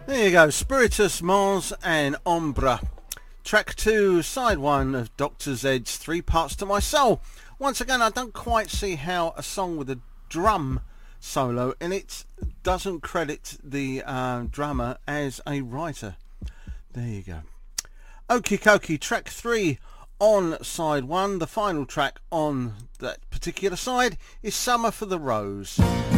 There you go, Spiritus Mons and Ombra. Track 2, side 1 of Dr. Zed's Three Parts to My Soul. Once again, I don't quite see how a song with a drum solo in it doesn't credit the drummer as a writer. There you go. Okie dokie, track 3 on side 1. The final track on that particular side is Summer for the Rose.